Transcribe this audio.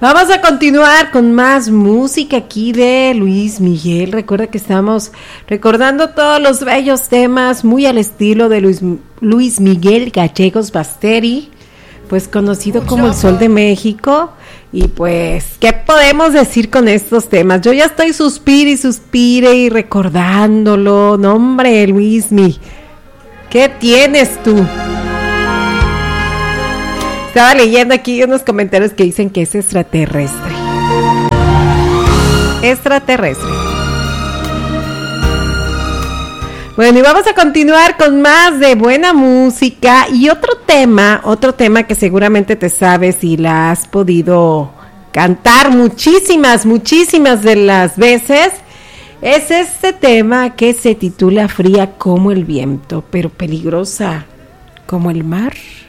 Vamos a continuar con más música aquí de Luis Miguel. Recuerda que estamos recordando todos los bellos temas muy al estilo de Luis Miguel Gallegos Basteri, pues conocido como el Sol de México. Y pues, ¿qué podemos decir con estos temas? Yo ya estoy suspire y recordándolo. No, hombre, Luismi, ¿qué tienes tú? Estaba leyendo aquí unos comentarios que dicen que es extraterrestre. Extraterrestre. Bueno, y vamos a continuar con más de buena música y otro tema que seguramente te sabes y la has podido cantar muchísimas de las veces. Es este tema que se titula Fría como el viento, pero peligrosa como el mar.